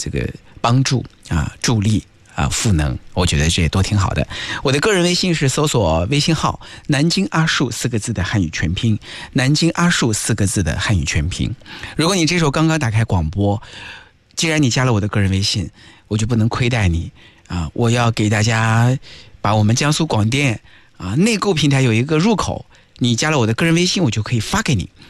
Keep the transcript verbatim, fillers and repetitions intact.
这个帮助啊、助力啊、赋能，我觉得这也都挺好的。我的个人微信是搜索微信号南京阿树四个字的汉语全拼，南京阿树四个字的汉语全拼。如果你这时候刚刚打开广播，既然你加了我的个人微信，我就不能亏待你啊！我要给大家把我们江苏广电啊内购平台有一个入口，你加了我的个人微信，我就可以发给你。